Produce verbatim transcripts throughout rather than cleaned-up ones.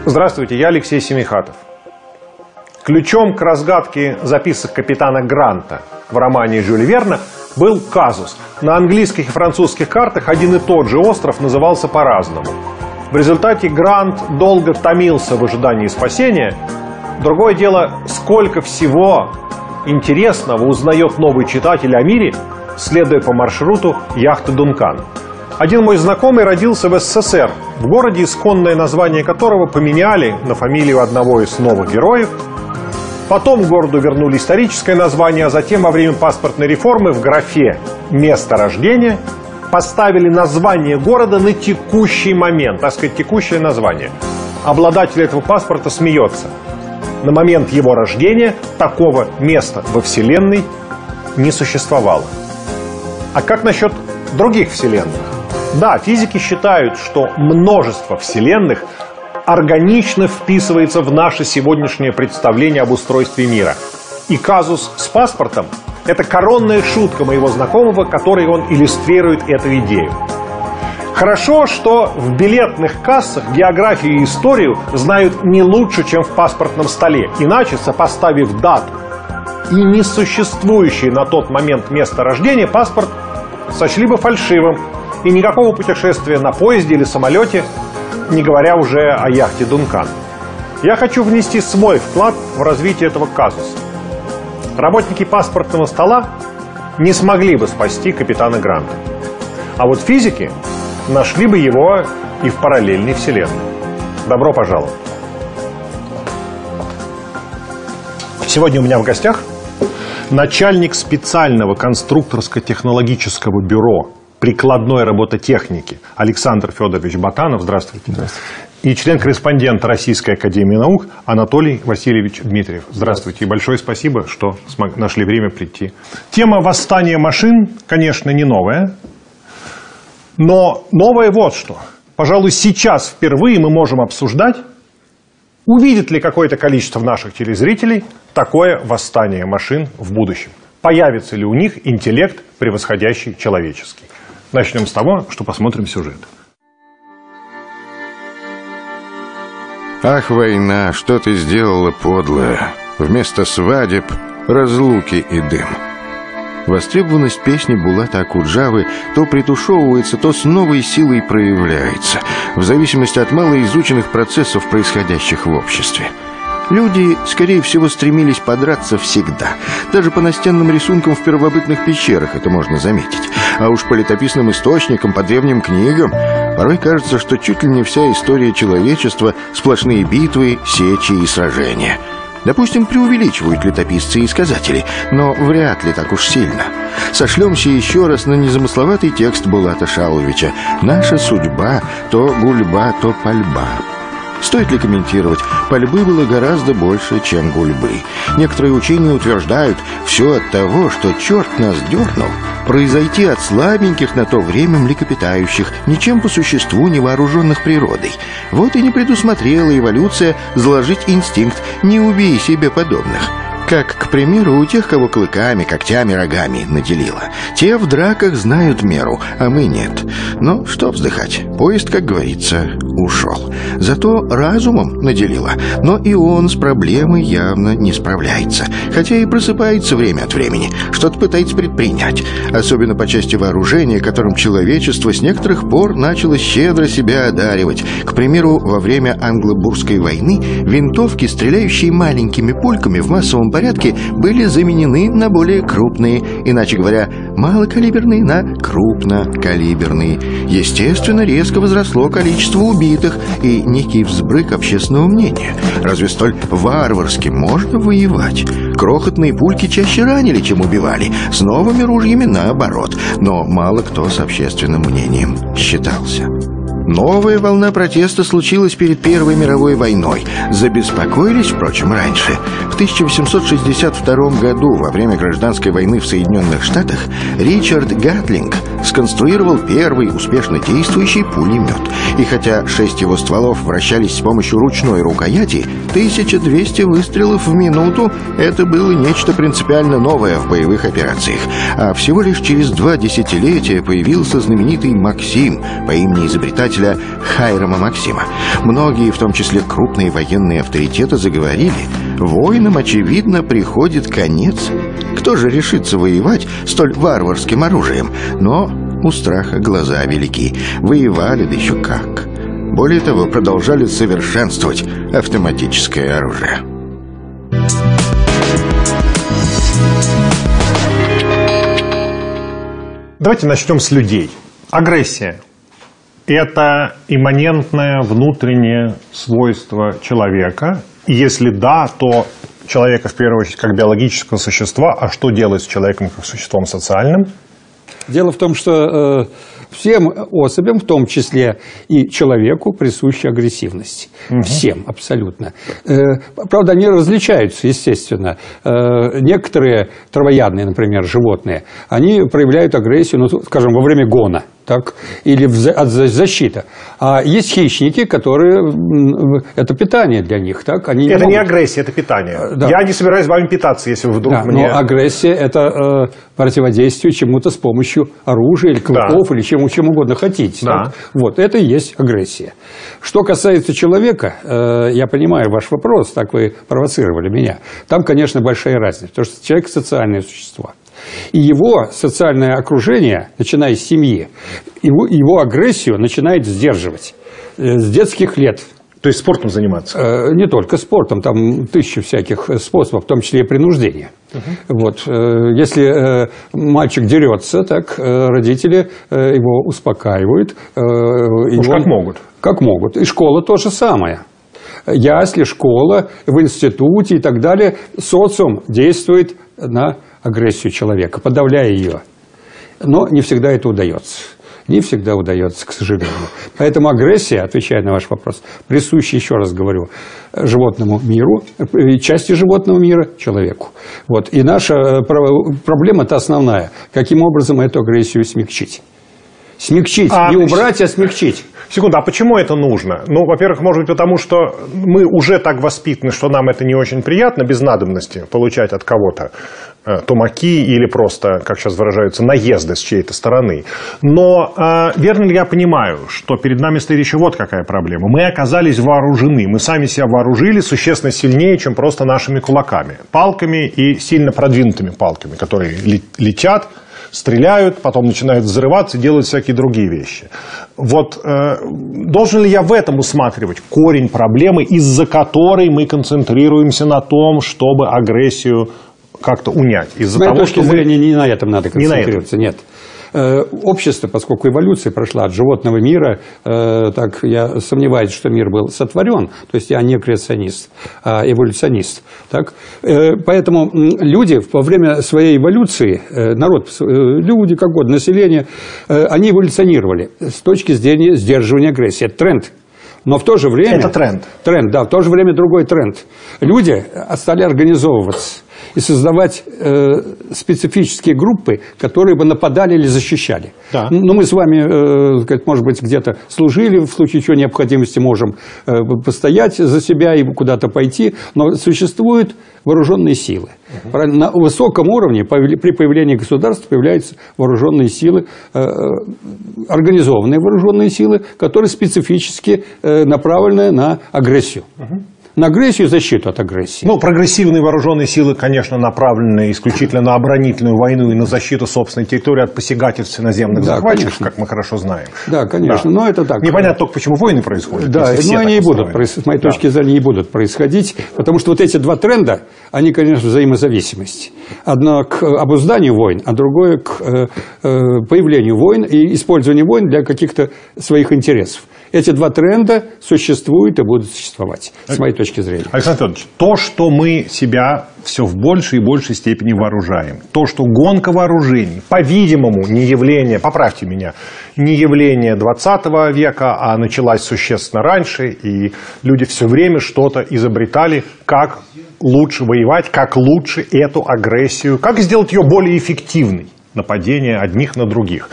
Здравствуйте, я Алексей Семихатов. Ключом к разгадке записок капитана Гранта в романе Жюля Верна был казус. На английских и французских картах один и тот же остров назывался по-разному. В результате Грант долго томился в ожидании спасения. Другое дело, сколько всего интересного узнает новый читатель о мире, следуя по маршруту яхты «Дункан». Один мой знакомый родился в СССР, в городе, исконное название которого поменяли на фамилию одного из новых героев. Потом городу вернули историческое название, а затем во время паспортной реформы в графе «Место рождения» поставили название города на текущий момент, так сказать, текущее название. Обладатель этого паспорта смеется. На момент его рождения такого места во Вселенной не существовало. А как насчет других вселенных? Да, физики считают, что множество вселенных органично вписывается в наше сегодняшнее представление об устройстве мира. И казус с паспортом – это коронная шутка моего знакомого, которой он иллюстрирует эту идею. Хорошо, что в билетных кассах географию и историю знают не лучше, чем в паспортном столе. Иначе, сопоставив дату и несуществующее на тот момент место рождения, паспорт сочли бы фальшивым. И никакого путешествия на поезде или самолете, не говоря уже о яхте «Дункан». Я хочу внести свой вклад в развитие этого казуса. Работники паспортного стола не смогли бы спасти капитана Гранта. А вот физики нашли бы его и в параллельной вселенной. Добро пожаловать. Сегодня у меня в гостях начальник специального конструкторско-технологического бюро прикладной робототехники Александр Федорович Ботанов. Здравствуйте. Здравствуйте. И член-корреспондент Российской академии наук Анатолий Васильевич Дмитриев. Здравствуйте. И большое спасибо, что нашли время прийти. Тема восстания машин, конечно, не новая. Но новое вот что. Пожалуй, сейчас впервые мы можем обсуждать, увидит ли какое-то количество наших телезрителей такое восстание машин в будущем. Появится ли у них интеллект, превосходящий человеческий. Начнем с того, что посмотрим сюжет. Ах, война, что ты сделала, подлая. Вместо свадеб — разлуки и дым. Востребованность песни Булата Акуджавы то притушевывается, то с новой силой проявляется, в зависимости от малоизученных процессов, происходящих в обществе. Люди, скорее всего, стремились подраться всегда. Даже по настенным рисункам в первобытных пещерах это можно заметить. А уж по летописным источникам, по древним книгам порой кажется, что чуть ли не вся история человечества — сплошные битвы, сечи и сражения. Допустим, преувеличивают летописцы и сказатели, но вряд ли так уж сильно. Сошлемся еще раз на незамысловатый текст Булата Шаловича «Наша судьба — то гульба, то пальба». Стоит ли комментировать? Пальбы было гораздо больше, чем гульбы. Некоторые учения утверждают, все от того, что черт нас дернул, произойти от слабеньких на то время млекопитающих, ничем по существу не вооруженных природой. Вот и не предусмотрела эволюция заложить инстинкт «не убей себе подобных». Как, к примеру, у тех, кого клыками, когтями, рогами наделила. Те в драках знают меру, а мы нет. Но что вздыхать, поезд, как говорится, ушел. Зато разумом наделила, но и он с проблемой явно не справляется. Хотя и просыпается время от времени, что-то пытается предпринять. Особенно по части вооружения, которым человечество с некоторых пор начало щедро себя одаривать. К примеру, во время Англо-Бурской войны винтовки, стреляющие маленькими пульками в массовом порядке, были заменены на более крупные, иначе говоря, малокалиберные на крупнокалиберные. Естественно, резко возросло количество убитых и некий взбрык общественного мнения. Разве столь варварски можно воевать? Крохотные пульки чаще ранили, чем убивали, с новыми ружьями наоборот, но мало кто с общественным мнением считался. Новая волна протеста случилась перед Первой мировой войной. Забеспокоились, впрочем, раньше. В тысяча восемьсот шестьдесят втором году, во время гражданской войны в Соединенных Штатах, Ричард Гатлинг сконструировал первый успешно действующий пулемет. И хотя шесть его стволов вращались с помощью ручной рукояти, тысяча двести выстрелов в минуту — это было нечто принципиально новое в боевых операциях. А всего лишь через два десятилетия появился знаменитый Максим по имени изобретателя правителя Хайрама Максима. Многие, в том числе крупные военные авторитеты, заговорили: воинам, очевидно, приходит конец. Кто же решится воевать столь варварским оружием? Но у страха глаза велики. Воевали, да еще как. Более того, продолжали совершенствовать автоматическое оружие. Давайте начнем с людей. Агрессия – это имманентное внутреннее свойство человека. И если да, то человека, в первую очередь, как биологического существа. А что делать с человеком как существом социальным? Дело в том, что э, всем особям, в том числе и человеку, присуща агрессивность. Угу. Всем, абсолютно. Э, правда, они различаются, естественно. Э, некоторые травоядные, например, животные, они проявляют агрессию, ну, скажем, во время гона. Так, или в, от защиты. А есть хищники, которые это питание для них. Так, они это не, не агрессия, это питание. Да. Я не собираюсь с вами питаться, если вы вдруг да, мне... Но агрессия – это э, противодействие чему-то с помощью оружия или клыков, да. или чему, чем угодно хотите. Да. Вот, это и есть агрессия. Что касается человека, э, я понимаю ваш вопрос, так вы провоцировали меня. Там, конечно, большая разница, потому что человек – социальное существо. И его социальное окружение, начиная с семьи, его, его агрессию начинает сдерживать с детских лет. То есть спортом заниматься? Э, не только спортом, там тысячи всяких способов, в том числе и принуждения. Uh-huh. Вот. Э, если э, мальчик дерется, так э, родители э, его успокаивают. Э, Уж его, как могут. Как могут. И школа то же самое. Ясли, школа, в институте и так далее. Социум действует на агрессию человека, подавляя ее. Но не всегда это удается. Не всегда удается, к сожалению. Поэтому агрессия, отвечая на ваш вопрос, присуща, еще раз говорю, животному миру, части животного мира человеку. Вот. И наша проблема-то основная. Каким образом эту агрессию смягчить? Смягчить, а, не убрать, а смягчить. Секунду, а почему это нужно? Ну, во-первых, может быть, потому что мы уже так воспитаны, что нам это не очень приятно, без надобности получать от кого-то э, тумаки или просто, как сейчас выражаются, наезды с чьей-то стороны. Но э, верно ли я понимаю, что перед нами стоит еще вот какая проблема? Мы оказались вооружены, мы сами себя вооружили существенно сильнее, чем просто нашими кулаками. Палками и сильно продвинутыми палками, которые летят, стреляют, потом начинают взрываться, делают всякие другие вещи. Вот э, должен ли я в этом усматривать корень проблемы, из-за которой мы концентрируемся на том, чтобы агрессию как-то унять? Из-за С моей того, точки что зрения, мы... не на этом надо концентрироваться, нет. Общество, поскольку эволюция прошла от животного мира, так я сомневаюсь, что мир был сотворен, то есть я не креационист, а эволюционист. Так? Поэтому люди во время своей эволюции, народ, люди, как угодно, население, они эволюционировали с точки зрения сдерживания агрессии. Это тренд. Но в то же время... Это тренд. Тренд, да, в то же время другой тренд. Люди стали организовываться и создавать э, специфические группы, которые бы нападали или защищали. Да. Ну, мы с вами, э, может быть, где-то служили, в случае чего необходимости можем э, постоять за себя и куда-то пойти, но существуют вооруженные силы. Угу. На высоком уровне при появлении государства появляются вооруженные силы, э, организованные вооруженные силы, которые специфически э, направлены на агрессию. Угу. На агрессию и защиту от агрессии. Ну, прогрессивные вооруженные силы, конечно, направлены исключительно на оборонительную войну и на защиту собственной территории от посягательств иноземных да, захватчиков, конечно. Как мы хорошо знаем. Да, конечно, да. Но это так. Непонятно только, почему войны происходят. Да, но они и будут, с моей да. точки зрения, и будут происходить, потому что вот эти два тренда, они, конечно, взаимозависимость. Одно к обузданию войн, а другое к э, э, появлению войн и использованию войн для каких-то своих интересов. Эти два тренда существуют и будут существовать, с моей точки зрения. Александр Федорович, то, что мы себя все в большей и большей степени вооружаем, то, что гонка вооружений, по-видимому, не явление, поправьте меня, не явление двадцатого века, а началась существенно раньше, и люди все время что-то изобретали, как лучше воевать, как лучше эту агрессию, как сделать ее более эффективной, нападение одних на других.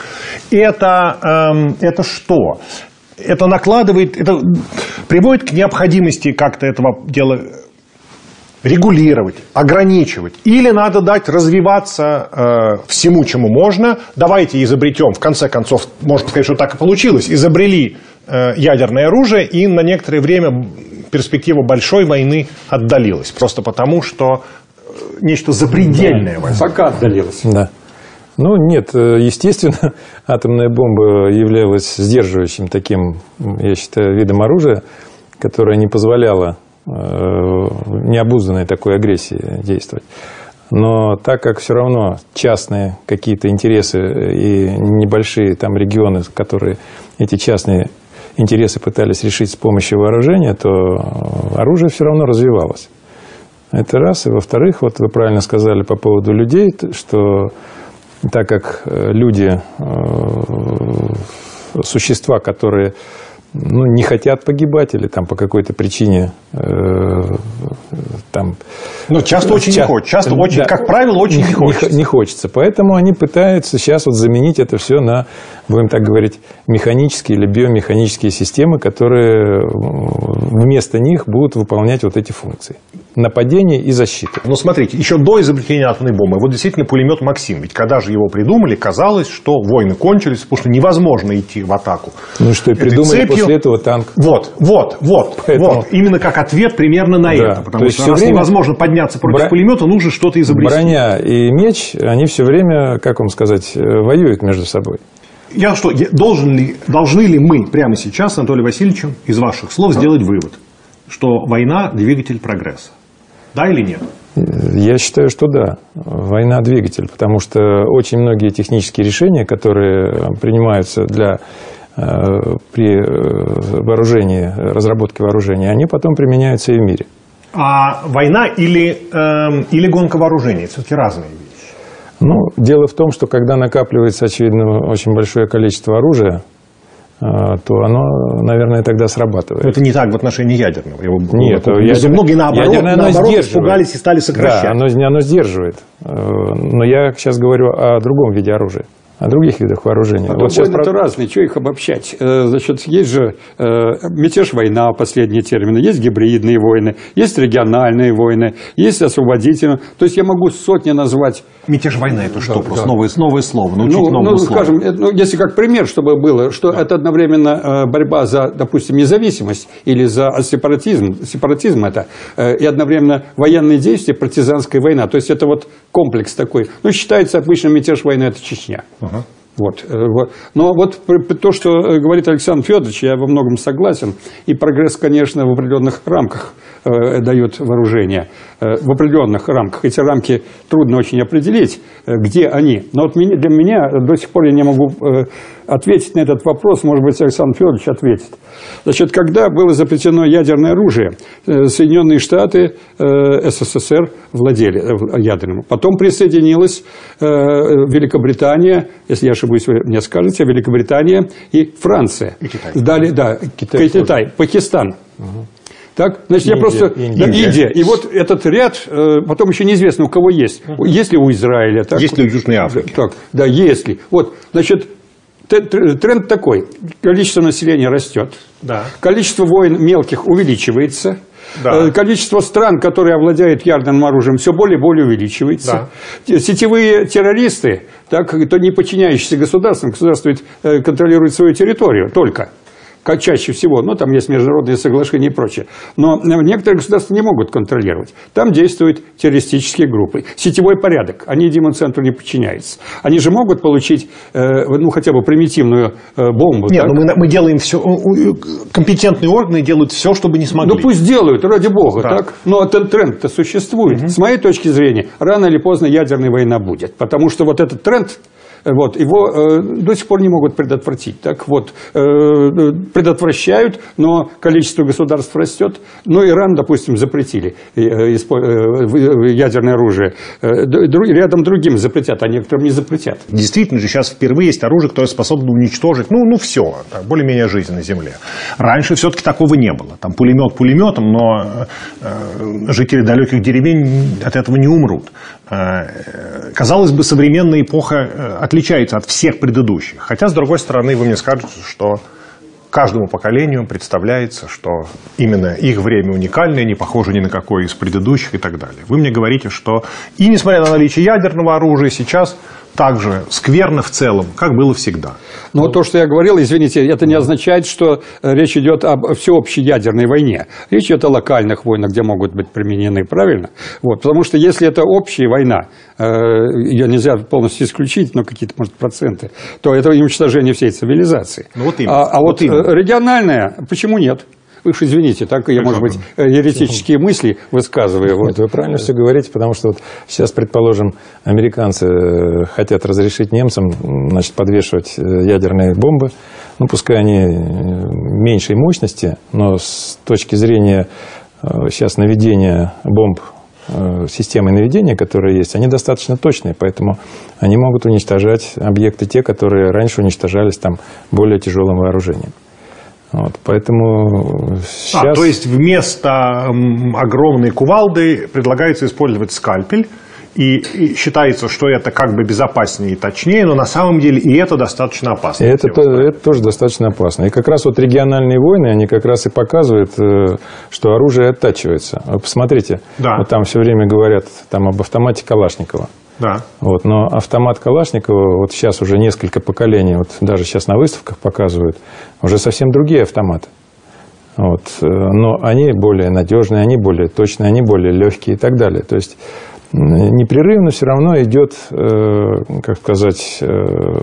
Это, эм, это что? Это накладывает, это приводит к необходимости как-то этого дела регулировать, ограничивать. Или надо дать развиваться э, всему, чему можно. Давайте изобретем, в конце концов, можно сказать, что так и получилось. Изобрели э, ядерное оружие, и на некоторое время перспектива большой войны отдалилась. Просто потому, что нечто запредельное. Да, пока отдалилось. Да. Ну, нет, естественно, атомная бомба являлась сдерживающим таким, я считаю, видом оружия, которое не позволяло э, необузданной такой агрессии действовать. Но так как все равно частные какие-то интересы и небольшие там регионы, которые эти частные интересы пытались решить с помощью вооружения, то оружие все равно развивалось. Это раз. И во-вторых, вот вы правильно сказали по поводу людей, что так как люди, существа, которые ну, не хотят погибать или там по какой-то причине там... Но часто очень ча... не хочется. Часто, очень, да, как правило, очень не, не хочется. Не хочется. Поэтому они пытаются сейчас вот заменить это все на, будем так говорить, механические или биомеханические системы, которые вместо них будут выполнять вот эти функции. Нападение и защита. Ну, смотрите, еще до изобретения атомной бомбы, вот действительно пулемет «Максим». Ведь когда же его придумали, казалось, что войны кончились, потому что невозможно идти в атаку. Ну, что и придумали цепью. После этого танк. Вот, вот, вот, Поэтому... вот. Именно как ответ примерно на да. это. Потому что раз время... невозможно подняться против Бро... пулемета, нужно что-то изобрести. Броня и меч, они все время, как вам сказать, воюют между собой. Я что, должен ли, должны ли мы прямо сейчас, Анатолий Васильевич, из ваших слов сделать вывод, что война – двигатель прогресса? Да или нет? Я считаю, что да. Война – двигатель, потому что очень многие технические решения, которые принимаются для, при вооружении, разработке вооружения, они потом применяются и в мире. А война или, э, или гонка вооружений – это все-таки разные вещи? Ну, дело в том, что когда накапливается, очевидно, очень большое количество оружия, то оно, наверное, тогда срабатывает. Но это не так в отношении ядерного. Его, Нет, ядерное, многие наоборот, наоборот испугались и стали сокращать. Да, оно, оно сдерживает. Но я сейчас говорю о другом виде оружия. О других видах вооружения. А вот сейчас войны-то про... разные, что их обобщать? Значит, есть же э, мятеж, война, последние термины, есть гибридные войны, есть региональные войны, есть освободительные. То есть я могу сотни назвать. Мятеж, война – это что? Да, просто да. новое, новое слово, научить ну, новому ну, слову. Скажем, ну, если как пример, чтобы было, что да. это одновременно борьба за, допустим, независимость или за сепаратизм, сепаратизм это, и одновременно военные действия, партизанская война. То есть это вот комплекс такой. Ну, считается обычно мятеж, войны – это Чечня. Ага. Вот. Но вот то, что говорит Александр Федорович, я во многом согласен. И прогресс, конечно, в определенных рамках э, дает вооружение. Э, в определенных рамках. Эти рамки трудно очень определить, э, где они. Но вот для меня до сих пор я не могу э, ответить на этот вопрос. Может быть, Александр Федорович ответит. Значит, когда было запрещено ядерное оружие, э, Соединенные Штаты, э, СССР владели э, ядерным. Потом присоединилась э, Великобритания, если я ошибусь, вы мне скажете, Великобритания и Франция. И Китай. Дали, да, Китай, Китай Пакистан. Угу. Так, значит, Индия, я просто... Индия. Да, Индия. И вот этот ряд, потом еще неизвестно, у кого есть. Угу. Есть ли у Израиля? Так, есть ли у Южной Африки? Так, да, есть ли. Вот, значит, тренд такой. Количество населения растет. Да. Количество войн мелких увеличивается. Да. Количество стран, которые овладеют ядерным оружием, все более и более увеличивается. Да. Сетевые террористы, так, то не подчиняющиеся государствам, государство ведь контролирует свою территорию только. Как чаще всего, ну, там есть международные соглашения и прочее. Но некоторые государства не могут контролировать. Там действуют террористические группы. Сетевой порядок. Они единому центру не подчиняются. Они же могут получить, э, ну, хотя бы примитивную э, бомбу. Нет, ну, мы, мы делаем все, компетентные органы делают все, чтобы не смогли. Ну, пусть делают, ради бога, да. так? Но этот тренд-то существует. Угу. С моей точки зрения, рано или поздно ядерная война будет. Потому что вот этот тренд... Вот, его э, до сих пор не могут предотвратить. Так вот, э, предотвращают, но количество государств растет. Ну, Иран, допустим, запретили э, э, ядерное оружие. Э, друг, рядом другим запретят, а некоторым не запретят. Действительно же, сейчас впервые есть оружие, которое способно уничтожить, ну, ну все, более-менее жизнь на Земле. Раньше все-таки такого не было. Там пулемет пулеметом, но э, жители далеких деревень от этого не умрут. Э, казалось бы, современная эпоха отличается от всех предыдущих. Хотя, с другой стороны, вы мне скажете, что каждому поколению представляется, что именно их время уникальное, не похоже ни на какое из предыдущих и так далее. Вы мне говорите, что и несмотря на наличие ядерного оружия, сейчас так же скверно в целом, как было всегда. Но то, что я говорил, извините, это не означает, что речь идет об всеобщей ядерной войне. Речь идет о локальных войнах, где могут быть применены, правильно? Вот, потому что если это общая война, э, ее нельзя полностью исключить, но какие-то, может, проценты, то это уничтожение всей цивилизации. Ну, вот именно. А, а вот вот именно. Региональная, почему нет? Вы уж извините, так я, может быть, еретические мысли высказываю. Вот. Вы правильно все говорите, потому что вот сейчас, предположим, американцы хотят разрешить немцам, значит, подвешивать ядерные бомбы. Ну, пускай они меньшей мощности, но с точки зрения сейчас наведения бомб, системы наведения, которые есть, они достаточно точные, поэтому они могут уничтожать объекты, те, которые раньше уничтожались там более тяжелым вооружением. Вот, поэтому сейчас... А, то есть вместо огромной кувалды предлагается использовать скальпель, и, и считается, что это как бы безопаснее и точнее, но на самом деле и это достаточно опасно. И это, то, это тоже достаточно опасно. И как раз вот региональные войны, они как раз и показывают, что оружие оттачивается. Вы посмотрите, да. Вот там все время говорят там, об автомате Калашникова. Да. Вот, но автомат Калашникова, вот сейчас уже несколько поколений, вот даже сейчас на выставках показывают, уже совсем другие автоматы. Вот, но они более надежные, они более точные, они более легкие и так далее. То есть непрерывно все равно идет, э, как сказать, э,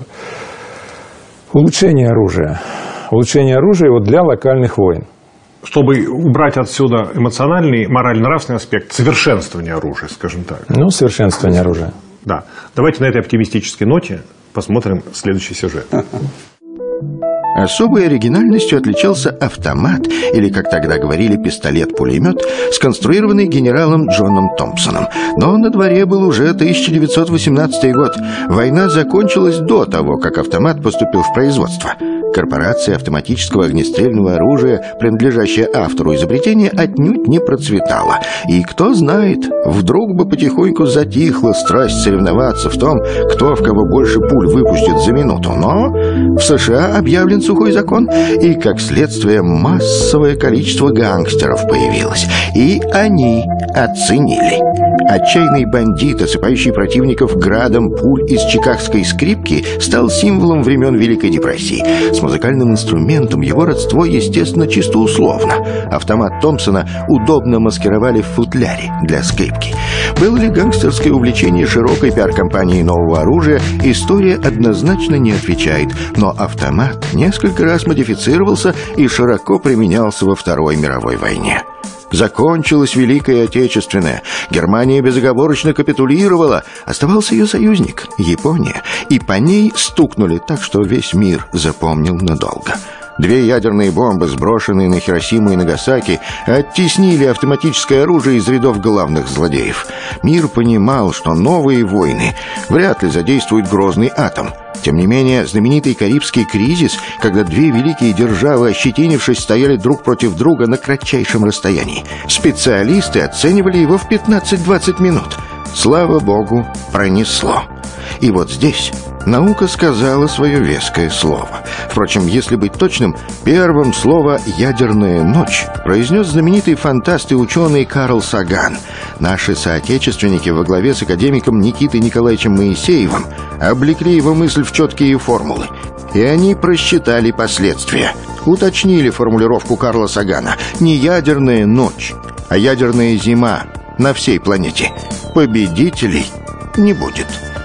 улучшение оружия. Улучшение оружия вот для локальных войн. Чтобы убрать отсюда эмоциональный, морально-нравственный аспект, совершенствования оружия, скажем так. Ну, совершенствование оружия. Да. Давайте на этой оптимистической ноте посмотрим следующий сюжет. Особой оригинальностью отличался автомат, или, как тогда говорили, пистолет-пулемет, сконструированный генералом Джоном Томпсоном. Но на дворе был уже тысяча девятьсот восемнадцатый год. Война закончилась до того, как автомат поступил в производство. Корпорация автоматического огнестрельного оружия, принадлежащая автору изобретения, отнюдь не процветала. И кто знает, вдруг бы потихоньку затихла страсть соревноваться в том, кто в кого больше пуль выпустит за минуту. Но в США объявлен сухой закон, и, как следствие, массовое количество гангстеров появилось. И они оценили. Отчаянный бандит, осыпающий противников градом пуль из чикагской скрипки, стал символом времен Великой депрессии. С музыкальным инструментом его родство, естественно, чисто условно. Автомат Томпсона удобно маскировали в футляре для скрипки. Было ли гангстерское увлечение широкой пиар-компанией нового оружия, история однозначно не отвечает. Но автомат несколько раз модифицировался и широко применялся во Второй мировой войне. Закончилась Великая Отечественная. Германия безоговорочно капитулировала. Оставался ее союзник – Япония. И по ней стукнули так, что весь мир запомнил надолго. Две ядерные бомбы, сброшенные на Хиросиму и Нагасаки, оттеснили автоматическое оружие из рядов главных злодеев. Мир понимал, что новые войны вряд ли задействуют грозный атом. Тем не менее, знаменитый Карибский кризис, когда две великие державы, ощетинившись, стояли друг против друга на кратчайшем расстоянии. Специалисты оценивали его в пятнадцать-двадцать минут. Слава богу, пронесло. И вот здесь наука сказала свое веское слово. Впрочем, если быть точным, первым слово «ядерная ночь» произнес знаменитый фантаст и ученый Карл Саган. Наши соотечественники во главе с академиком Никитой Николаевичем Моисеевым облекли его мысль в четкие формулы. И они просчитали последствия. Уточнили формулировку Карла Сагана. Не ядерная ночь, а ядерная зима на всей планете. Победителей не будет.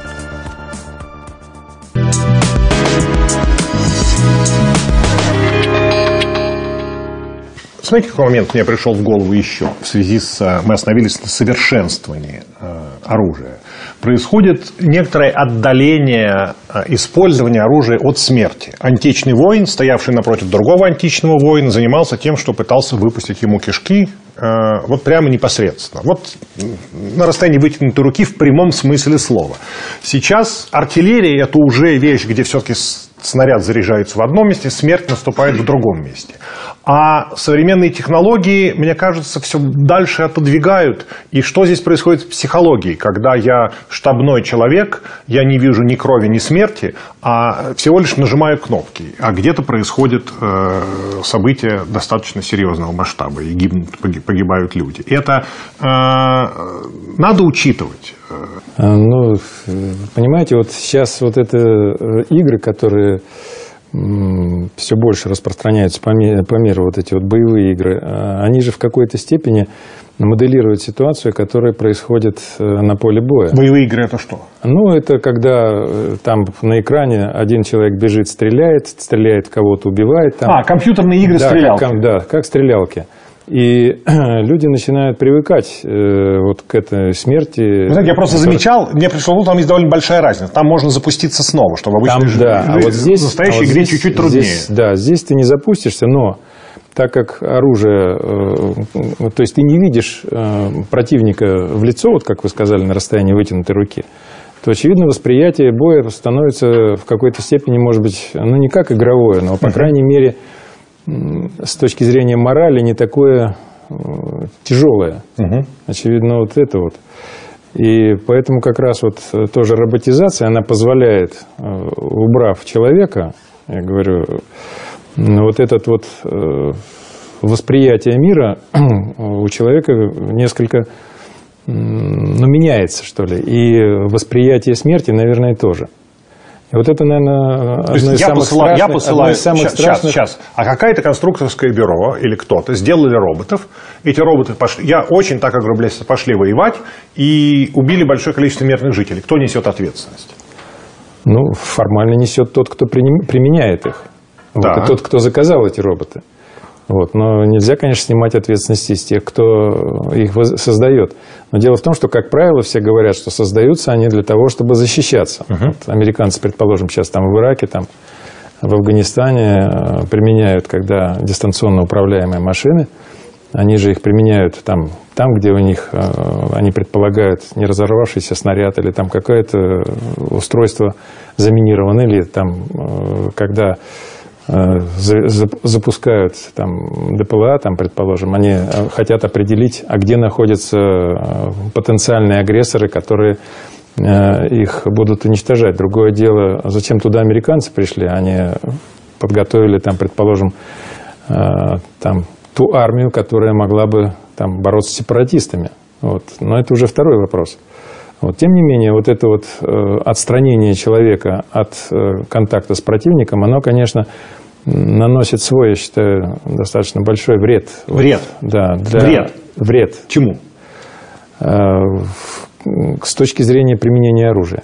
Смотрите, какой момент мне пришел в голову еще в связи с... Мы остановились на совершенствовании э, оружия. Происходит некоторое отдаление э, использования оружия от смерти. Античный воин, стоявший напротив другого античного воина, занимался тем, что пытался выпустить ему кишки э, вот прямо непосредственно. Вот на расстоянии вытянутой руки в прямом смысле слова. Сейчас артиллерия – это уже вещь, где все-таки снаряд заряжается в одном месте, смерть наступает в другом месте. А современные технологии, мне кажется, все дальше отодвигают. И что здесь происходит с психологией? Когда я штабной человек, я не вижу ни крови, ни смерти, а всего лишь нажимаю кнопки. А где-то происходит э, событие достаточно серьезного масштаба, и гибнут, погибают люди. Это э, надо учитывать. Ну, понимаете, вот сейчас вот это игры, которые все больше распространяются по миру, по миру, вот эти вот боевые игры, они же в какой-то степени моделируют ситуацию, которая происходит на поле боя. Боевые игры – это что? Ну, это когда там на экране один человек бежит, стреляет, стреляет, кого-то убивает. Там. А, компьютерные игры, да, стрелялки. Как, да, как стрелялки. И люди начинают привыкать э, вот к этой смерти. Вы знаете, я просто замечал, мне пришло, ну, там есть довольно большая разница. Там можно запуститься снова, чтобы обычно там, да, а вот здесь, в настоящей а вот игре здесь, чуть-чуть труднее. Здесь, да, здесь ты не запустишься, но так как оружие, э, то есть ты не видишь э, противника в лицо, вот как вы сказали, на расстоянии вытянутой руки, то, очевидно, восприятие боя становится в какой-то степени, может быть, ну, не как игровое, но, по крайней мере, с точки зрения морали не такое э, тяжелое. Угу. Очевидно, вот это вот. И поэтому как раз вот тоже роботизация, она позволяет, э, убрав человека, я говорю, вот этот вот э, восприятие мира у человека несколько, ну, меняется, что ли. И восприятие смерти, наверное, тоже. И вот это, наверное, одно из я самых посылаю, страшных. Я посылаю, из самых сейчас, страшных... сейчас, сейчас. А какое-то конструкторское бюро или кто-то сделали роботов. Эти роботы пошли, я очень так огрубляюсь, пошли воевать и убили большое количество мирных жителей. Кто несет ответственность? Ну, формально несет тот, кто применяет их. Да. Вот, и тот, кто заказал эти роботы. Вот. Но нельзя, конечно, снимать ответственности с тех, кто их создает. Но дело в том, что, как правило, все говорят, что создаются они для того, чтобы защищаться. Uh-huh. Вот американцы, предположим, сейчас там в Ираке, там, в Афганистане применяют, когда дистанционно управляемые машины, они же их применяют там, там, где у них, они предполагают, не разорвавшийся снаряд или там какое-то устройство заминировано, или там, когда запускают там ДПЛА, там, предположим, они хотят определить, а где находятся потенциальные агрессоры, которые их будут уничтожать. Другое дело, зачем туда американцы пришли? Они подготовили, там, предположим, там, ту армию, которая могла бы там бороться с сепаратистами. Вот. Но это уже второй вопрос. Вот. Тем не менее, вот это вот э, отстранение человека от э, контакта с противником, оно, конечно, наносит свой, я считаю, достаточно большой вред. Вред? Вот, да, для... Вред? Вред. Чему? Э, с точки зрения применения оружия.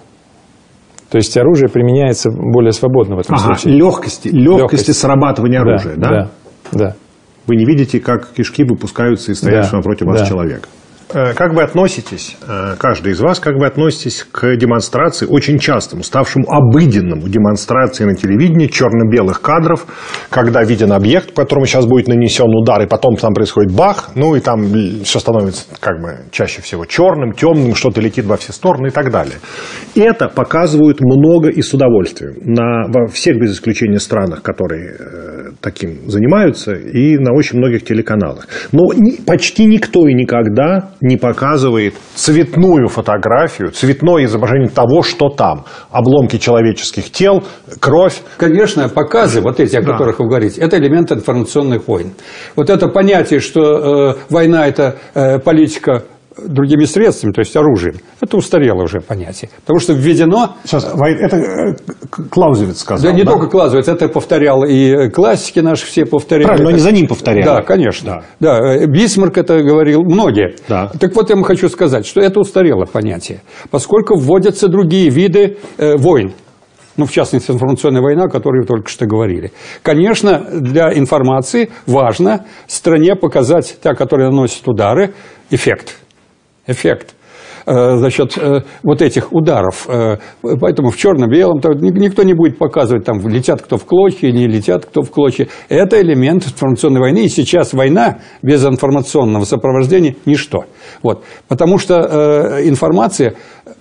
То есть оружие применяется более свободно в этом ага, случае. Легкости, легкости Легкость. срабатывания оружия, да? Да, да. Вы не видите, как кишки выпускаются из стоящего да, напротив вас да. человека. Как вы относитесь, каждый из вас, как вы относитесь к демонстрации, очень частому, ставшему обыденному демонстрации на телевидении черно-белых кадров, когда виден объект, по которому сейчас будет нанесен удар, и потом там происходит бах, ну и там все становится как бы чаще всего черным, темным, что-то летит во все стороны и так далее. Это показывают много и с удовольствием на, во всех без исключения странах, которые э, таким занимаются, и на очень многих телеканалах. Но ни, почти никто и никогда не показывает цветную фотографию, цветное изображение того, что там. Обломки человеческих тел, кровь. Конечно, показы, вот эти, о да. которых вы говорите, это элемент информационных войн. Вот это понятие, что э, война – это э, политика другими средствами, то есть оружием, это устарело уже понятие. Потому что введено... Сейчас, это Клаузевиц сказал. Да, не да? только Клаузевиц, это повторял и классики наши все повторяли. Правильно, но это... они за ним повторяли. Да, конечно. Да. Да. Бисмарк это говорил, многие. Да. Так вот, я вам хочу сказать, что это устарело понятие, поскольку вводятся другие виды э, войн. Ну, в частности, информационная война, о которой вы только что говорили. Конечно, для информации важно стране показать, та, которая наносит удары, эффект. Эффект за счет вот этих ударов. Поэтому в черно-белом никто не будет показывать, там летят кто в клочья, не летят кто в клочья. Это элемент информационной войны. И сейчас война без информационного сопровождения – ничто. Вот. Потому что информация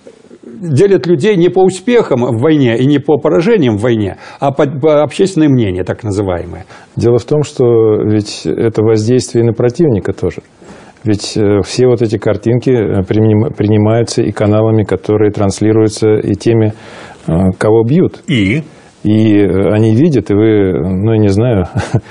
делит людей не по успехам в войне и не по поражениям в войне, а по, по общественное мнение, так называемое. Дело в том, что ведь это воздействие на противника тоже. Ведь все вот эти картинки принимаются и каналами, которые транслируются, и теми, кого бьют. И? И они видят, и вы, ну, я не знаю,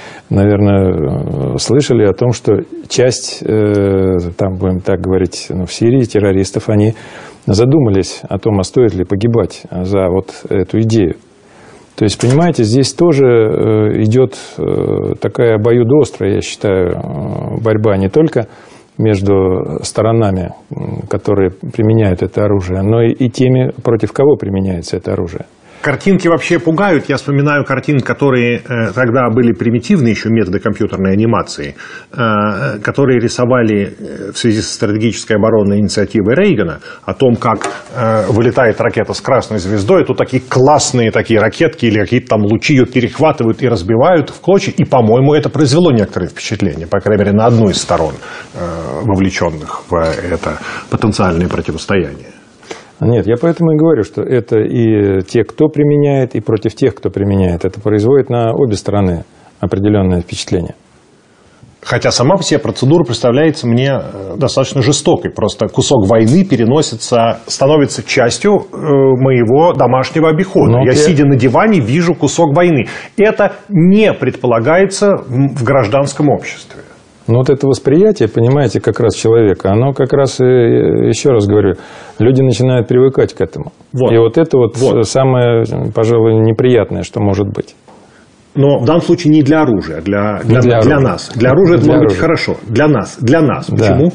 наверное, слышали о том, что часть, там, будем так говорить, ну, в Сирии террористов, они задумались о том, а стоит ли погибать за вот эту идею. То есть, понимаете, здесь тоже идет такая обоюдоострая, я считаю, борьба не только между сторонами, которые применяют это оружие, но и теми, против кого применяется это оружие. Картинки вообще пугают. Я вспоминаю картинки, которые э, тогда были примитивные еще методы компьютерной анимации, э, которые рисовали в связи со стратегической оборонной инициативой Рейгана о том, как э, вылетает ракета с красной звездой, то такие классные такие ракетки или какие-то там лучи ее перехватывают и разбивают в клочья. И, по-моему, это произвело некоторое впечатление, по крайней мере, на одну из сторон, э, вовлеченных в это потенциальное противостояние. Нет, я поэтому и говорю, что это и те, кто применяет, и против тех, кто применяет. Это производит на обе стороны определенное впечатление. Хотя сама по себе процедура представляется мне достаточно жестокой. Просто кусок войны переносится, становится частью э, моего домашнего обихода. Ну, я, я, сидя на диване, вижу кусок войны. Это не предполагается в гражданском обществе. Ну, вот это восприятие, понимаете, как раз человека, оно как раз, еще раз говорю, люди начинают привыкать к этому. Вот. И вот это вот, вот самое, пожалуй, неприятное, что может быть. Но в данном случае не для оружия, а для, для, для, для нас. Для оружия это может быть хорошо. Для нас. Для нас. Да. Почему?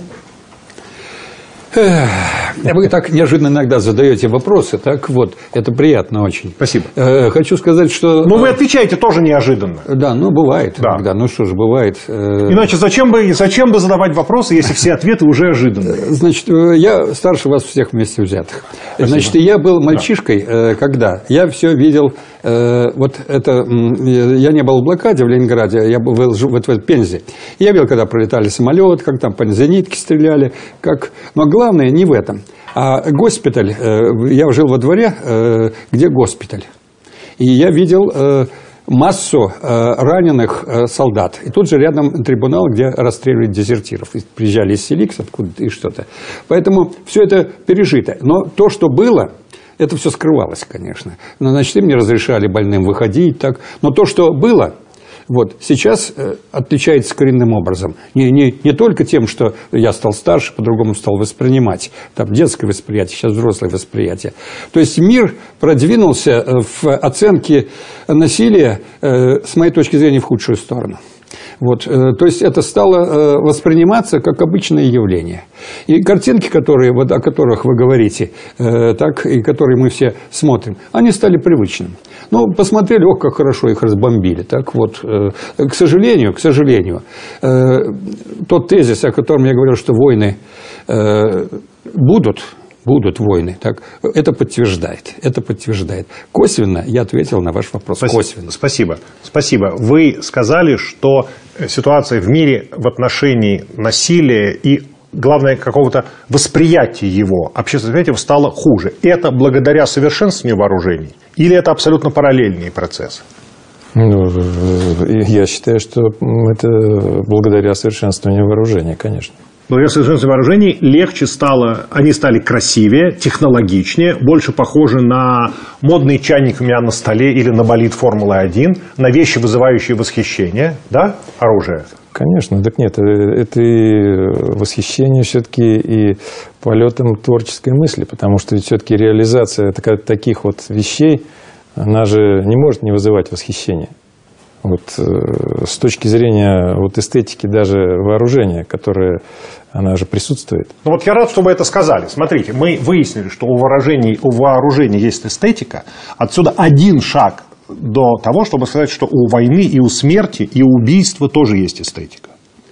Вы так неожиданно иногда задаете вопросы, так вот, это приятно очень. Спасибо. Хочу сказать, что... Но вы отвечаете тоже неожиданно. Да, ну бывает да. иногда, ну что ж, бывает. Иначе зачем бы, зачем бы задавать вопросы, если все ответы уже ожиданные? Значит, я старше вас всех вместе взятых. Спасибо. Значит, я был мальчишкой, да. когда я все видел, вот это, я не был в блокаде в Ленинграде, я был вот в Пензе. Я видел, когда пролетали самолеты, как там по зенитке стреляли, как... Но главное не в этом. А госпиталь, я жил во дворе, где госпиталь. И я видел массу раненых солдат. И тут же рядом трибунал, где расстреливали дезертиров. Приезжали из Селикс откуда-то и что-то. Поэтому все это пережито. Но то, что было, это все скрывалось, конечно. Но, значит, им не разрешали больным выходить. Так. Но то, что было... Вот, сейчас э, отличается коренным образом. Не, не, не только тем, что я стал старше, по-другому стал воспринимать. Там детское восприятие, сейчас взрослое восприятие. То есть мир продвинулся в оценке насилия, э, с моей точки зрения, в худшую сторону. Вот, э, то есть это стало э, восприниматься как обычное явление. И картинки, которые, вот, о которых вы говорите, э, так, и которые мы все смотрим, они стали привычными. Ну, посмотрели, ох, как хорошо их разбомбили. Так вот, э, к сожалению, к сожалению, э, тот тезис, о котором я говорил, что войны э, будут, будут войны, так, это подтверждает, это подтверждает. Косвенно я ответил на ваш вопрос. Спасибо. Косвенно. Спасибо. Спасибо. Вы сказали, что ситуация в мире в отношении насилия и, главное, какого-то восприятия его, общественного восприятия стало хуже. Это благодаря совершенствованию вооружений или это абсолютно параллельный процесс? Ну, я считаю, что это благодаря совершенствованию вооружений, конечно. Благодаря совершенствованию вооружений легче стало, они стали красивее, технологичнее, больше похожи на модные чайник у меня на столе или на болид Формулы один, на вещи, вызывающие восхищение, да, оружие? Конечно, так нет, это и восхищение все-таки и полетом творческой мысли, потому что все-таки реализация таких вот вещей, она же не может не вызывать восхищения. Вот, э, с точки зрения вот, эстетики даже вооружения, которое, она же присутствует. Ну вот я рад, что вы это сказали. Смотрите, мы выяснили, что у вооружений, у вооружений есть эстетика. Отсюда один шаг до того, чтобы сказать, что у войны и у смерти, и у убийства тоже есть эстетика.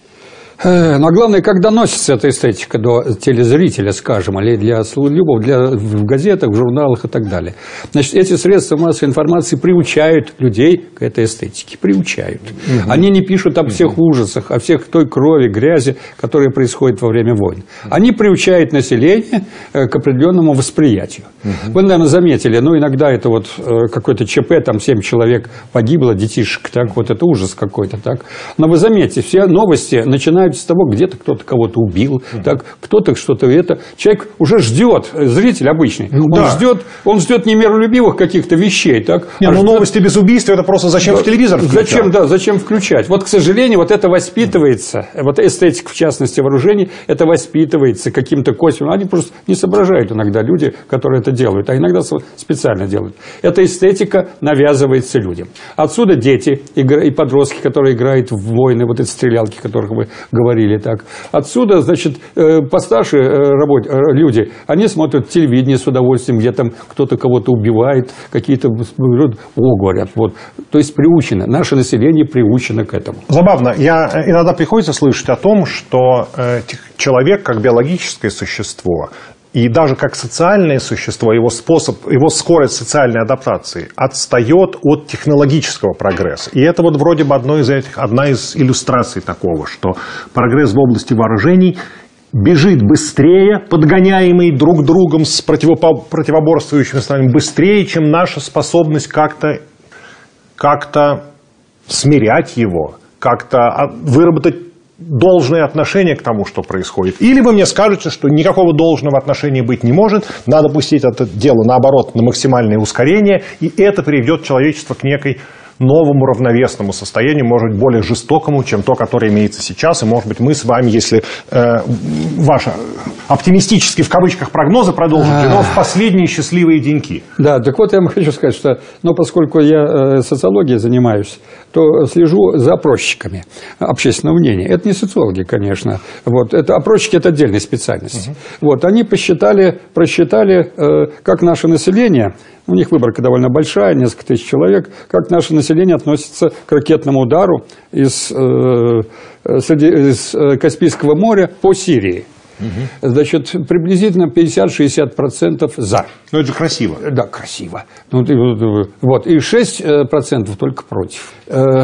Но главное, как доносится эта эстетика до телезрителя, скажем, или для любого, для, в газетах, в журналах и так далее. Значит, эти средства массовой информации приучают людей к этой эстетике. Приучают. Угу. Они не пишут о всех угу. ужасах, о всех той крови, грязи, которая происходит во время войн. Они приучают население к определенному восприятию. Угу. Вы, наверное, заметили, ну, иногда это вот какой-то ЧП, там семь человек погибло, детишек, так, вот это ужас какой-то, так. Но вы заметите, все новости начинают начинают с того, где-то кто-то кого-то убил, mm-hmm. так, кто-то что-то это. Человек уже ждет, зритель обычный, ну, он, да. ждет, он ждет не миролюбивых каких-то вещей. Так, не, а ну, ждет... новости без убийств, это просто зачем да, в телевизор включать? Зачем, да, зачем включать? Вот, к сожалению, вот это воспитывается, вот эстетика, в частности, вооружений, это воспитывается каким-то косвенным. Они просто не соображают иногда люди, которые это делают, а иногда специально делают. Эта эстетика навязывается людям. Отсюда дети и подростки, которые играют в войны, вот эти стрелялки, о которых вы говорили. Так. Отсюда, значит, постарше люди, они смотрят телевидение с удовольствием, где там кто-то кого-то убивает, какие-то, о, говорят, вот. То есть приучено, наше население приучено к этому. Забавно, я иногда приходится слышать о том, что человек как биологическое существо и даже как социальное существо, его способ, его скорость социальной адаптации отстает от технологического прогресса. И это вот вроде бы одно из этих, одна из иллюстраций такого, что прогресс в области вооружений бежит быстрее, подгоняемый друг другом с противоборствующими странами, быстрее, чем наша способность как-то, как-то смирять его, как-то выработать должное отношение к тому, что происходит. Или вы мне скажете, что никакого должного отношения быть не может, надо пустить это дело, наоборот, на максимальное ускорение, и это приведет человечество к некой новому равновесному состоянию, может быть, более жестокому, чем то, которое имеется сейчас. И, может быть, мы с вами, если э, ваши оптимистические, в кавычках, прогнозы продолжите, но в последние счастливые деньки. Да, так вот я вам хочу сказать, что, но поскольку я э, социологией занимаюсь, то слежу за опросчиками общественного мнения. Это не социологи, конечно. Вот, это, опросчики – это отдельная специальность. Угу. Вот, они посчитали, просчитали, э, как наше население, у них выборка довольно большая, несколько тысяч человек, как наше население относится к ракетному удару из, э, из Каспийского моря по Сирии. Угу. Значит, приблизительно пятьдесят-шестьдесят процентов за. Ну, это же красиво. Да, красиво. Вот, и шесть процентов только против.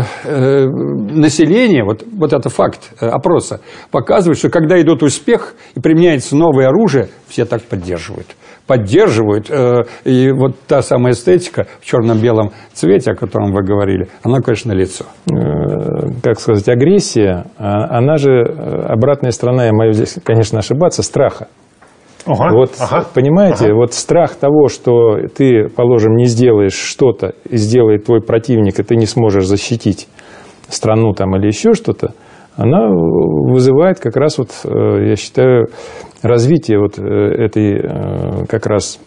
Население, вот, вот это факт опроса, показывает, что когда идет успех и применяется новое оружие, все так поддерживают. Поддерживают. И вот та самая эстетика в черно-белом цвете, о котором вы говорили, она, конечно, налицо. Как сказать, агрессия, она же обратная сторона, я могу здесь, конечно, ошибаться, страха. Ага, вот, ага, понимаете, ага. вот страх того, что ты, положим, не сделаешь что-то, и сделает твой противник, и ты не сможешь защитить страну там или еще что-то, она вызывает как раз, вот, я считаю, развитие вот этой как раз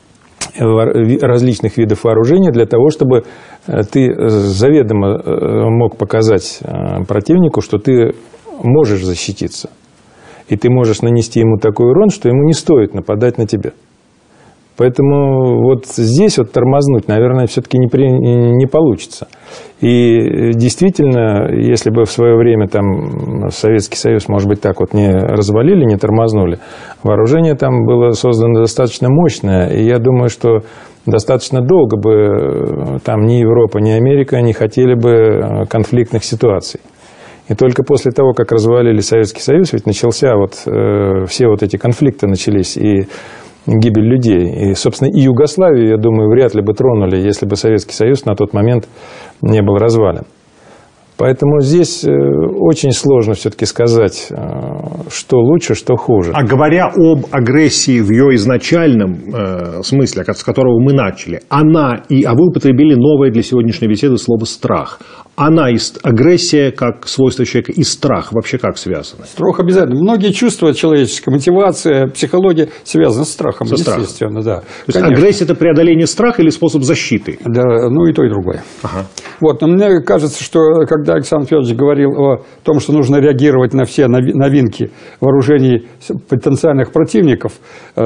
различных видов вооружения для того, чтобы ты заведомо мог показать противнику, что ты можешь защититься. И ты можешь нанести ему такой урон, что ему не стоит нападать на тебя. Поэтому вот здесь вот тормознуть, наверное, все-таки не, при, не получится. И действительно, если бы в свое время там Советский Союз, может быть, так вот не развалили, не тормознули, вооружение там было создано достаточно мощное. И я думаю, что достаточно долго бы там ни Европа, ни Америка не хотели бы конфликтных ситуаций. И только после того, как развалили Советский Союз, ведь начался вот, э, все вот эти конфликты начались, и гибель людей. И, собственно, и Югославию, я думаю, вряд ли бы тронули, если бы Советский Союз на тот момент не был развален. Поэтому здесь очень сложно все-таки сказать, что лучше, что хуже. А говоря об агрессии в ее изначальном э, смысле, с которого мы начали, она, и, а вы употребили новое для сегодняшней беседы слово «страх». Она, и агрессия как свойство человека, и страх вообще как связаны? Страх обязательно. Многие чувства человеческие, мотивация, психология связаны с страхом, Со естественно. Страхом. Да. То есть агрессия – это преодоление страха или способ защиты? Да, ну и то, и другое. Ага. Вот, но мне кажется, что когда Александр Федорович говорил о том, что нужно реагировать на все новинки вооружений потенциальных противников, э,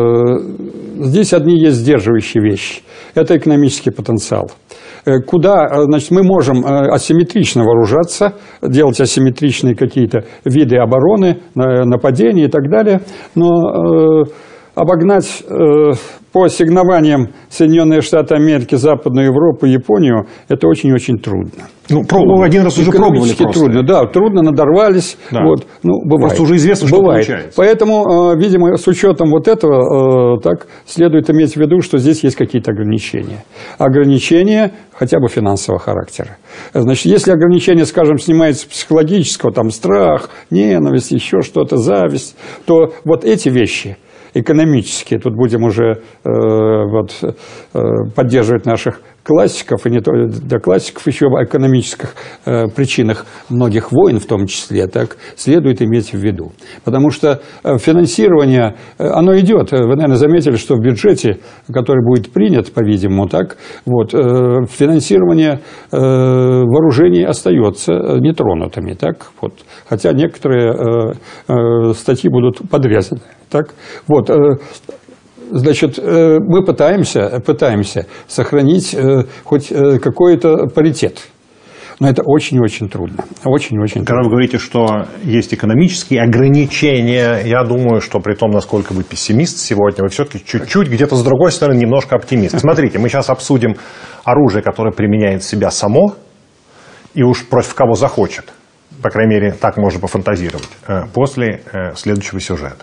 здесь одни есть сдерживающие вещи. Это экономический потенциал. Куда, значит, мы можем асимметрично вооружаться, делать асимметричные какие-то виды обороны, нападения и так далее, но обогнать э, по ассигнованиям Соединенные Штаты Америки, Западную Европу, Японию, это очень-очень трудно. Ну, пробовали, один раз уже пробовали просто. Трудно, да, трудно, надорвались. Да. Вот, ну, бывает. Просто уже известно, что бывает. Получается. Поэтому, э, видимо, с учетом вот этого, э, так, следует иметь в виду, что здесь есть какие-то ограничения. Ограничения хотя бы финансового характера. Значит, если ограничение, скажем, снимается психологического, там, страх, ненависть, еще что-то, зависть, то вот эти вещи экономические, тут будем уже э, вот, э, поддерживать наших классиков, и не только до классиков, еще о экономических э, причинах многих войн в том числе, так, следует иметь в виду. Потому что э, финансирование, э, оно идет. Вы, наверное, заметили, что в бюджете, который будет принят, по-видимому, так, вот, э, финансирование э, вооружений остается нетронутыми. Так, вот, хотя некоторые э, э, статьи будут подрезаны. Так, вот, э, значит, мы пытаемся, пытаемся сохранить хоть какой-то паритет. Но это очень-очень трудно. Очень-очень Когда вы говорите, что есть экономические ограничения, я думаю, что при том, насколько вы пессимист сегодня, вы все-таки чуть-чуть где-то с другой стороны немножко оптимист. Смотрите, мы сейчас обсудим оружие, которое применяет себя само, и уж против кого захочет. По крайней мере, так можно пофантазировать. После следующего сюжета.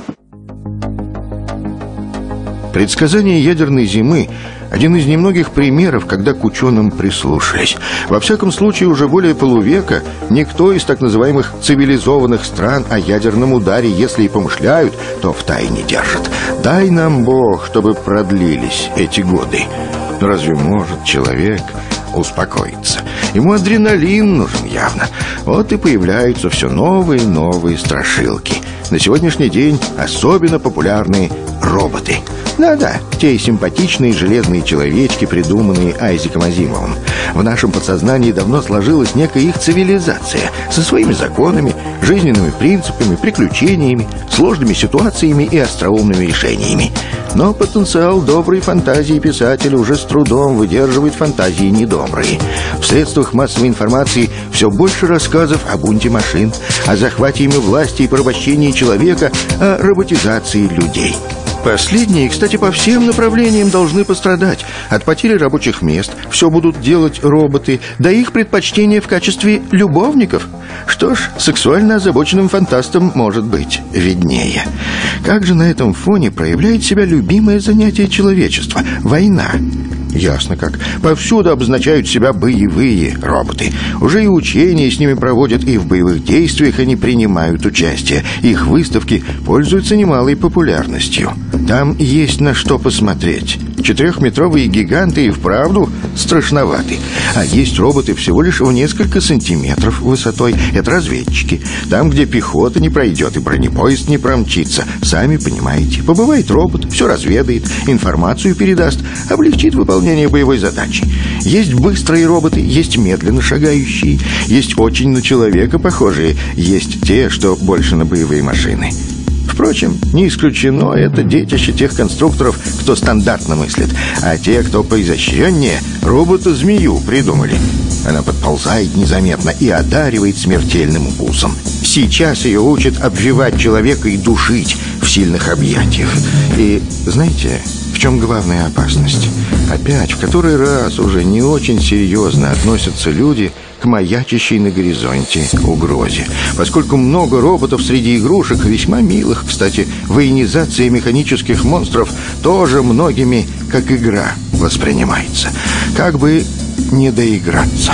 Предсказание ядерной зимы – один из немногих примеров, когда к ученым прислушались. Во всяком случае, уже более полувека никто из так называемых цивилизованных стран о ядерном ударе, если и помышляют, то втайне держат. Дай нам Бог, чтобы продлились эти годы. Но разве может человек успокоиться? Ему адреналин нужен явно. Вот и появляются все новые и новые страшилки. На сегодняшний день особенно популярны роботы. Да-да, те симпатичные железные человечки, придуманные Айзеком Азимовым. В нашем подсознании давно сложилась некая их цивилизация со своими законами, жизненными принципами, приключениями, сложными ситуациями и остроумными решениями. Но потенциал доброй фантазии писателя уже с трудом выдерживает фантазии недобрые. В средствах массовой информации все больше рассказов о бунте машин, о захвате ими власти и порабощении человека, о роботизации людей. Последние, кстати, по всем направлениям должны пострадать. От потери рабочих мест все будут делать роботы, да их предпочтение в качестве любовников. Что ж, сексуально озабоченным фантастам может быть виднее. Как же на этом фоне проявляет себя любимое занятие человечества – война? Ясно как. Повсюду обозначают себя боевые роботы. Уже и учения с ними проводят, и в боевых действиях они принимают участие. Их выставки пользуются немалой популярностью. Там есть на что посмотреть. Четырехметровые гиганты и вправду страшноваты. А есть роботы всего лишь в несколько сантиметров высотой. Это разведчики. Там, где пехота не пройдет и бронепоезд не промчится. Сами понимаете. Побывает робот, все разведает, информацию передаст, облегчит выполнение боевой задачи. Есть быстрые роботы, есть медленно шагающие, есть очень на человека похожие, есть те, что больше на боевые машины. Впрочем, не исключено это детище тех конструкторов, кто стандартно мыслит. А те, кто поизощреннее, робота-змею придумали. Она подползает незаметно и одаривает смертельным укусом. Сейчас ее учат обвивать человека и душить в сильных объятиях. И знаете, в чем главная опасность? Опять, в который раз уже не очень серьезно относятся люди к маячащей на горизонте угрозе. Поскольку много роботов среди игрушек, весьма милых, кстати, военизация механических монстров тоже многими как игра воспринимается. Как бы не доиграться.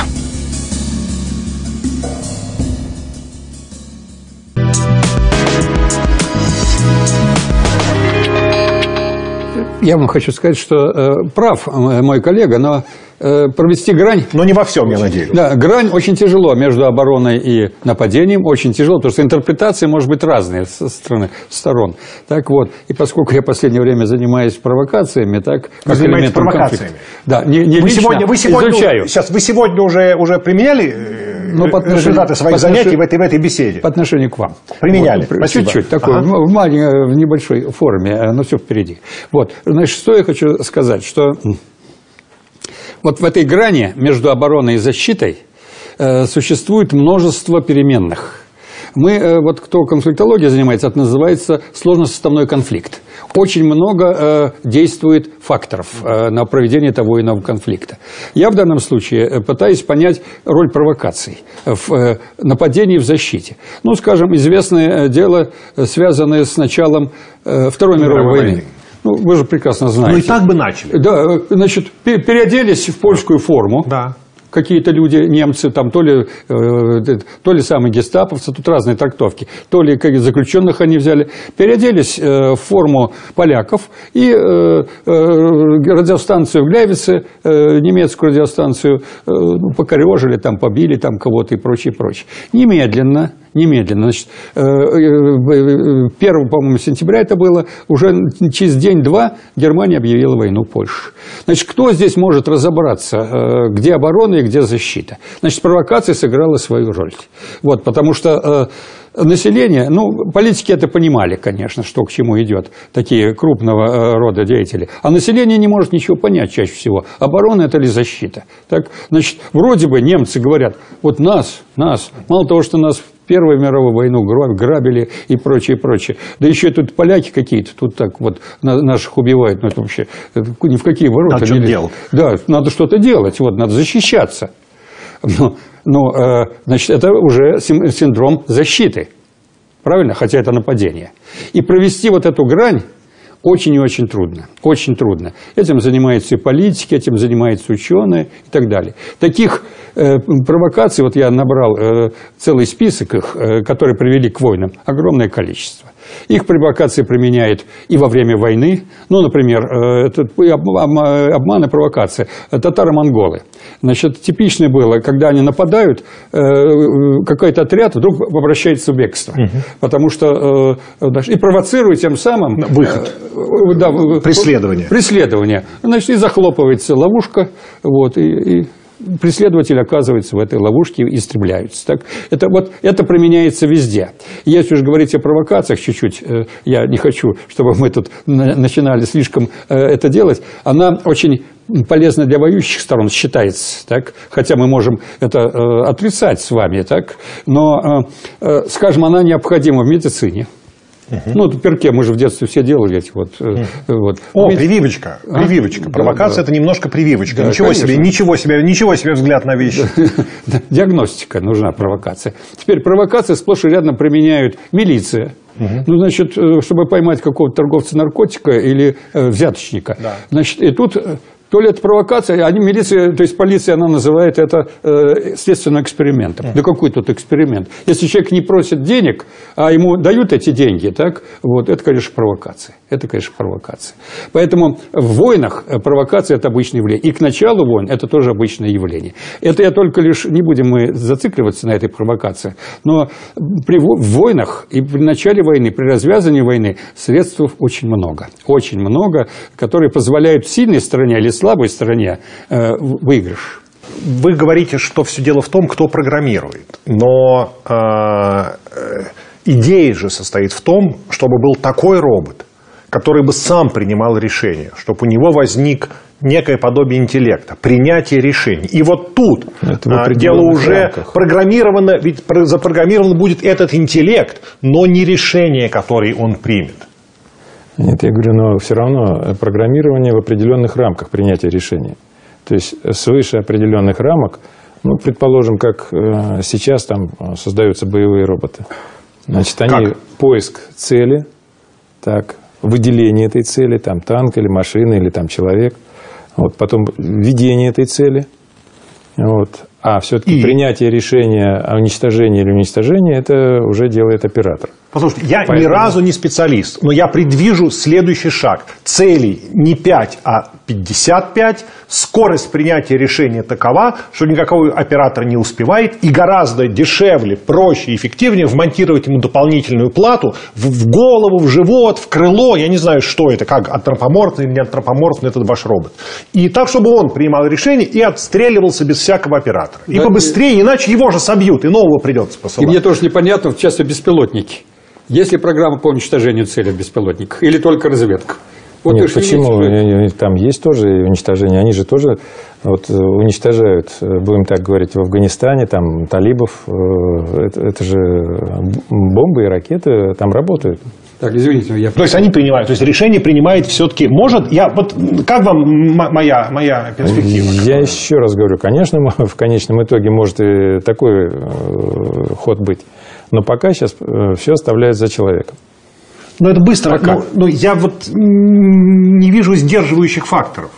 Я вам хочу сказать, что э, прав мой коллега, но э, провести грань... Но не во всем, я надеюсь. Да, грань очень тяжело между обороной и нападением, очень тяжело, потому что интерпретации может быть разные со стороны, сторон. Так вот, и поскольку я в последнее время занимаюсь провокациями, так... Вы занимаетесь провокациями? Да, не, не вы лично, сегодня, вы сегодня, изучаю. Сейчас, вы сегодня уже, уже применяли Но по результаты своих занятий в этой, в этой беседе? По отношению к вам. Применяли, вот, спасибо. Чуть-чуть, такой, ага. в, маленькой, в небольшой форме, но все впереди. Вот, значит, что я хочу сказать, что вот в этой грани между обороной и защитой э, существует множество переменных. Мы, вот кто конфликтологией занимается, это называется сложно-составной конфликт. Очень много э, действует факторов э, на проведение того или иного конфликта. Я в данном случае пытаюсь понять роль провокаций в э, нападении в защите. Ну, скажем, известное дело, связанное с началом э, Второй мировой, мировой войны. войны. Ну, вы же прекрасно знаете. Ну и так бы начали. Да, значит, переоделись в польскую форму. Да. Какие-то люди, немцы, там, то ли, э, то ли самые гестаповцы, тут разные трактовки, то ли как заключенных они взяли, переоделись э, в форму поляков и э, э, радиостанцию в Глявице, э, немецкую радиостанцию, э, ну, покорежили, там, побили там кого-то и прочее, прочее. Немедленно. Немедленно. Значит, первого, по-моему, сентября это было, уже через день-два Германия объявила войну Польше. Значит, кто здесь может разобраться, где оборона и где защита? Значит, провокация сыграла свою роль. Вот, потому что население, ну, политики это понимали, конечно, что к чему идет, такие крупного рода деятели. А население не может ничего понять чаще всего, оборона это или защита. Так, значит, вроде бы немцы говорят, вот нас, нас, мало того, что нас Первую мировую войну грабили и прочее, прочее. Да еще тут поляки какие-то, тут так вот наших убивают. Ну, это вообще ни в какие ворота. Надо что-то делать. Да, надо что-то делать, вот, надо защищаться. Но, но, значит, это уже синдром защиты. Правильно? Хотя это нападение. И провести вот эту грань очень и очень трудно. Очень трудно. Этим занимаются и политики, этим занимаются ученые и так далее. Таких э, провокаций, вот я набрал э, целый список их, э, которые привели к войнам, огромное количество. Их провокации применяют и во время войны. Ну, например, э, это обман и провокация. Татаро-монголы. Значит, типичное было, когда они нападают, э, какой-то отряд вдруг обращается в бегство. Угу. Потому что э, и провоцирует тем самым... Выход. Э, да, преследование. Преследование. Значит, и захлопывается ловушка, вот, и... и преследователи оказываются в этой ловушке и истребляются. Так? Это, вот, это применяется везде. Если уж говорить о провокациях чуть-чуть, э, я не хочу, чтобы мы тут на, начинали слишком э, это делать, она очень полезна для воюющих сторон, считается. Так? Хотя мы можем это э, отрицать с вами, так? Но, э, э, скажем, она необходима в медицине. Uh-huh. Ну, перке мы же в детстве все делали эти вот. Uh-huh. вот. О, ведь... прививочка, прививочка. А? Провокация да, да. это немножко прививочка. Да, ничего конечно. себе, ничего себе, ничего себе взгляд на вещи. Диагностика нужна, провокация. Теперь провокация сплошь и рядом применяют милиция. Uh-huh. Ну, значит, чтобы поймать какого-то торговца наркотика или э, взяточника. Да. Значит, и тут. То ли это провокация, они милиция, то есть полиция, она называет это э, следственным экспериментом. Mm. Да какой тут эксперимент? Если человек не просит денег, а ему дают эти деньги, так, вот, это, конечно, провокация. Это, конечно, провокация. Поэтому в войнах провокация – это обычное явление. И к началу войн это тоже обычное явление. Это я только лишь, не будем мы зацикливаться на этой провокации, но при войнах и при начале войны, при развязывании войны средств очень много. Очень много, которые позволяют сильной стороне или слабой стороне э, выигрыш. Вы говорите, что все дело в том, кто программирует. Но э, идея же состоит в том, чтобы был такой робот, который бы сам принимал решения, чтобы у него возник некое подобие интеллекта, принятие решений. И вот тут а, дело уже рамках. программировано, ведь запрограммирован будет этот интеллект, но не решение, которое он примет. Нет, я говорю, но все равно программирование в определенных рамках принятия решений. То есть свыше определенных рамок, ну, предположим, как э, сейчас там создаются боевые роботы. Значит, они как? Поиск цели, так, выделение этой цели, там танк или машина, или там человек, вот, потом введение этой цели, вот. А все-таки и... принятие решения о уничтожении или уничтожении, это уже делает оператор. Послушайте, я Поэтому... ни разу не специалист, но я предвижу следующий шаг. Целей не пять, а пятьдесят пять. Скорость принятия решения такова, что никакой оператор не успевает. И гораздо дешевле, проще и эффективнее вмонтировать ему дополнительную плату в, в голову, в живот, в крыло. Я не знаю, что это, как антропоморфный или не антропоморфный этот ваш робот. И так, чтобы он принимал решение и отстреливался без всякого оператора. И да, побыстрее, иначе его же собьют, и нового придется посылать. И мне тоже непонятно, в частности, беспилотники. Есть ли программа по уничтожению цели в беспилотниках? Или только разведка? Вот Нет, почему? Там есть тоже уничтожение. Они же тоже вот, уничтожают, будем так говорить, в Афганистане, там, талибов. Это, это же бомбы и ракеты там работают. Так, извините, я... То есть они принимают, то есть решение принимает все-таки, может, я, вот как вам моя, моя перспектива? Я еще раз говорю, конечно, в конечном итоге может и такой ход быть, но пока сейчас все оставляют за человеком. Но это быстро, но, но я вот не вижу сдерживающих факторов.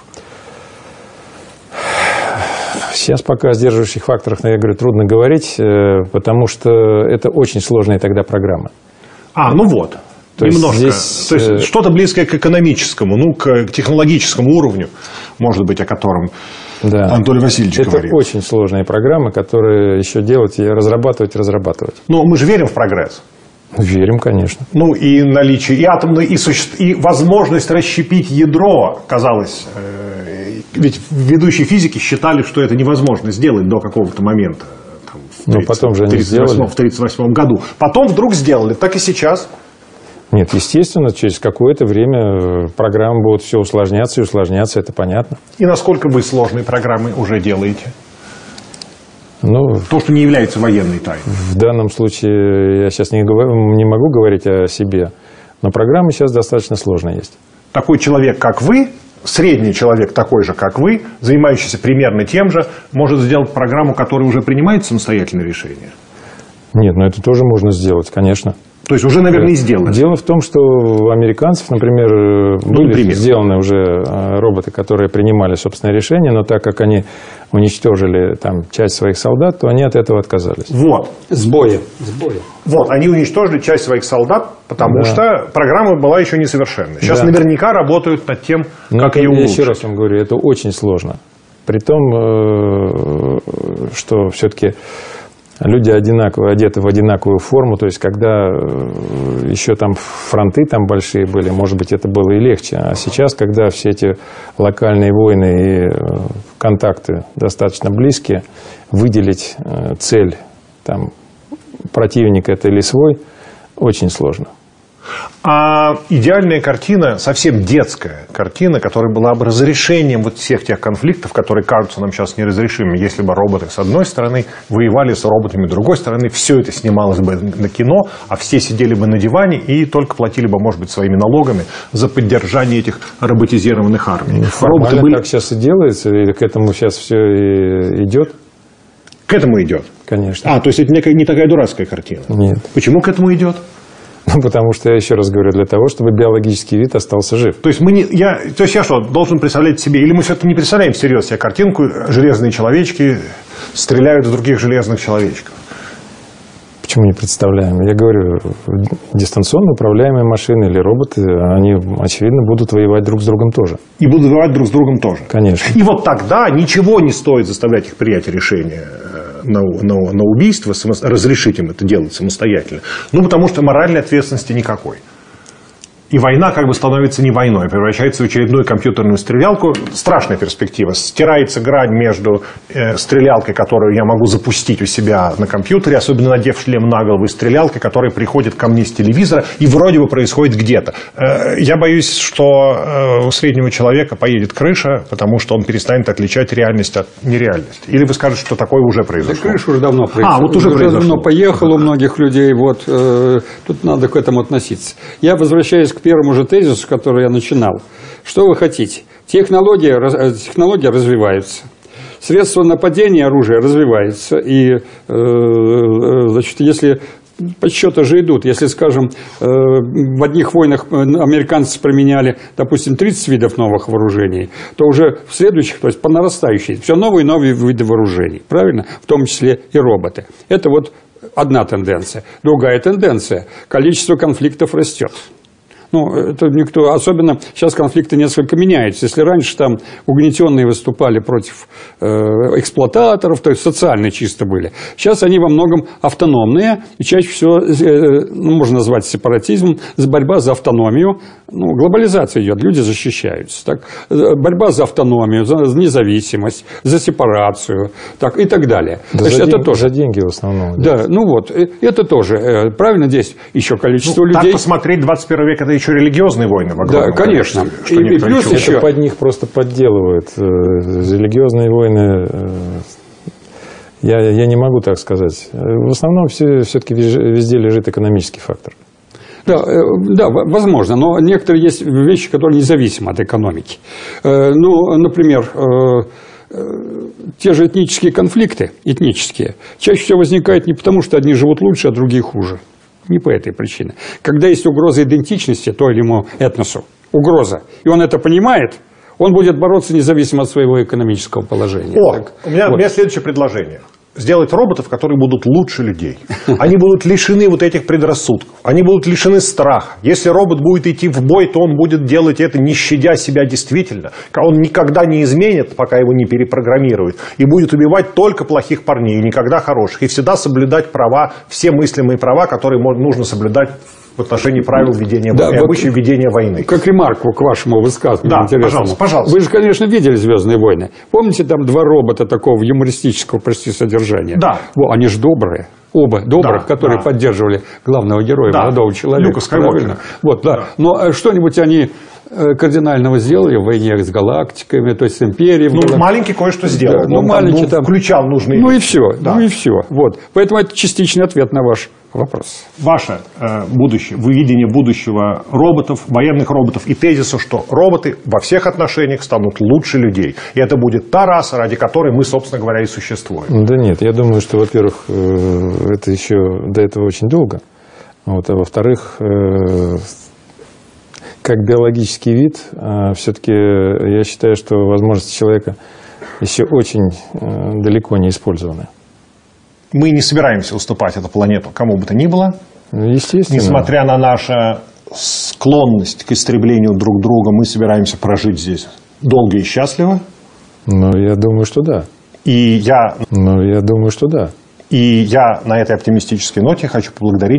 Сейчас пока о сдерживающих факторах, я говорю, трудно говорить, потому что это очень сложные тогда программы. А, ну вот. То Немножко. Здесь... То есть что-то близкое к экономическому, ну, к технологическому уровню, может быть, о котором да. Анатолий Васильевич это говорил. Это очень сложные программы, которые еще делать и разрабатывать, разрабатывать. Но мы же верим в прогресс. Верим, конечно. Ну, и наличие, и атомной, и, суще... и возможность расщепить ядро, казалось, э... ведь ведущие физики считали, что это невозможно сделать до какого-то момента. Там, в тридцать, Но потом же они тридцать сделали. В тридцать восьмом году. Потом вдруг сделали, так и сейчас. Нет, естественно, через какое-то время программы будут все усложняться и усложняться, это понятно. И насколько вы сложные программы уже делаете? Ну, то, что не является военной тайной. В данном случае я сейчас не, говорю, не могу говорить о себе, но программы сейчас достаточно сложные есть. Такой человек, как вы, средний человек такой же, как вы, занимающийся примерно тем же, может сделать программу, которая уже принимает самостоятельное решение? Нет, но это тоже можно сделать, конечно. То есть уже, наверное, и сделано. Дело в том, что у американцев, например, ну, были например. сделаны уже роботы, которые принимали собственное решение, но так как они уничтожили там часть своих солдат, то они от этого отказались. Вот. С боя. С боя. Вот, они уничтожили часть своих солдат, потому да. что программа была еще несовершенна. Сейчас да. наверняка работают над тем, но как ее улучшить. Еще раз вам говорю, это очень сложно. При том, что все-таки люди одинаково одеты в одинаковую форму, то есть когда еще там фронты там большие были, может быть, это было и легче. А сейчас, когда все эти локальные войны и контакты достаточно близкие, выделить цель там, противника это или свой, очень сложно. А идеальная картина, совсем детская картина, которая была бы разрешением вот всех тех конфликтов, которые кажутся нам сейчас неразрешимыми, если бы роботы с одной стороны воевали с роботами с другой стороны, все это снималось бы на кино, а все сидели бы на диване и только платили бы, может быть, своими налогами за поддержание этих роботизированных армий. Ну, формально были... так сейчас и делается, и к этому сейчас все и идет. К этому идет? Конечно. А, то есть это не такая дурацкая картина? Нет. Почему к этому идет? Ну, потому что, я еще раз говорю, для того, чтобы биологический вид остался жив. То есть, мы не, я, то есть я что, должен представлять себе, или мы все-таки не представляем всерьез себе картинку, железные человечки стреляют в других железных человечков? Почему не представляем? Я говорю, дистанционно управляемые машины или роботы, они, очевидно, будут воевать друг с другом тоже. И будут воевать друг с другом тоже? Конечно. И вот тогда ничего не стоит заставлять их принять решение на, на, на убийство, разрешить им это делать самостоятельно. Ну, потому что моральной ответственности никакой. И война как бы становится не войной, превращается в очередную компьютерную стрелялку. Страшная перспектива. Стирается грань между э, стрелялкой, которую я могу запустить у себя на компьютере, особенно надев шлем на голову, и стрелялкой, которая приходит ко мне с телевизора и вроде бы происходит где-то. Э, я боюсь, что э, у среднего человека поедет крыша, потому что он перестанет отличать реальность от нереальности. Или вы скажете, что такое уже произошло? Да, крыша уже давно произошло. А, вот уже, уже произошло. давно поехало у многих людей. Вот, э, тут надо к этому относиться. Я возвращаюсь к первому же тезису, который я начинал. Что вы хотите? Технология, технология развивается. Средства нападения оружия развиваются. И, э, значит, если подсчеты же идут, если, скажем, э, в одних войнах американцы применяли, допустим, тридцать видов новых вооружений, то уже в следующих, то есть по нарастающей, все новые и новые виды вооружений. Правильно? В том числе и роботы. Это вот одна тенденция. Другая тенденция. Количество конфликтов растет. Ну, это никто... Особенно сейчас конфликты несколько меняются. Если раньше там угнетенные выступали против э, эксплуататоров, то есть социально чисто были. Сейчас они во многом автономные. И чаще всего, э, ну, можно назвать сепаратизмом, борьба за автономию. Ну, глобализация идет, люди защищаются. Так? Борьба за автономию, за независимость, за сепарацию так, и так далее. Да, Значит, за, это день, тоже... за деньги в основном. Да, ну вот, это тоже. Правильно, здесь еще количество ну, людей... Так посмотреть, двадцать первый век – это еще религиозные войны в огромном Да, конечно. количестве, И, и плюс чувствуют. еще... Это под них просто подделывают. Религиозные войны, я, я не могу так сказать. В основном все, все-таки везде лежит экономический фактор. Да, да, возможно, но некоторые есть вещи, которые независимы от экономики. Ну, например, те же этнические конфликты, этнические, чаще всего возникают не потому, что одни живут лучше, а другие хуже. Не по этой причине. Когда есть угроза идентичности той или иному этносу, угроза, и он это понимает, он будет бороться независимо от своего экономического положения. О, так, у, меня, вот. у меня следующее предложение. Сделать роботов, которые будут лучше людей. Они будут лишены вот этих предрассудков. Они будут лишены страха. Если робот будет идти в бой, то он будет делать это, не щадя себя действительно. Он никогда не изменит, пока его не перепрограммируют. И будет убивать только плохих парней, и никогда хороших. И всегда соблюдать права, все мыслимые права, которые нужно соблюдать в отношении правил ведения Да, войны, вот обычаев ведения войны. Как ремарку к вашему высказыванию. Да, интересному. пожалуйста, пожалуйста. Вы же, конечно, видели «Звездные войны». Помните, там два робота такого юмористического почти содержания? Да. Во, они же добрые. Оба добрых, Да, которые да. поддерживали главного героя, Да. молодого человека. Люка Скайуокера. Правильно? Вот, да. Да. Но что-нибудь они кардинального сделали в войне с галактиками, то есть с империей. Ну, галак... маленький кое-что сделал. Да, ну, Он маленький там, ну, там... включал нужные Ну и вещи. все, Да. ну и все. Вот. Поэтому это частичный ответ на ваш вопрос. Ваше э, будущее, выведение будущего роботов, военных роботов и тезиса, что роботы во всех отношениях станут лучше людей. И это будет та раса, ради которой мы, собственно говоря, и существуем. Да нет, я думаю, что, во-первых, это еще до этого очень долго. Вот, а во-вторых, как биологический вид, все-таки я считаю, что возможности человека еще очень далеко не использованы. Мы не собираемся уступать эту планету кому бы то ни было. Естественно. Несмотря на нашу склонность к истреблению друг друга, мы собираемся прожить здесь долго и счастливо. Ну, я думаю, что да. И я, Ну, я думаю, что да. и я на этой оптимистической ноте хочу поблагодарить